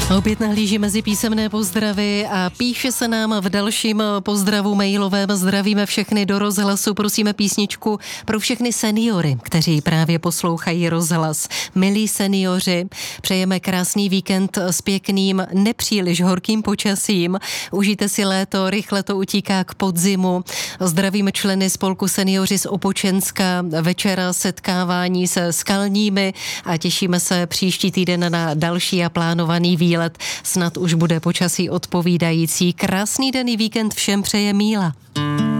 Opět nahlíží mezi písemné pozdravy a píše se nám v dalším pozdravu mailovém. Zdravíme všechny do rozhlasu, prosíme písničku pro všechny seniory, kteří právě poslouchají rozhlas. Milí seniori, přejeme krásný víkend s pěkným, nepříliš horkým počasím. Užijte si léto, rychle to utíká k podzimu. Zdravíme členy spolku Seniori z Opočenska, večera setkávání se skalními a těšíme se příští týden na další a plánovaný výlet. Snad už bude počasí odpovídající. Krásný den i víkend všem přeje Míla.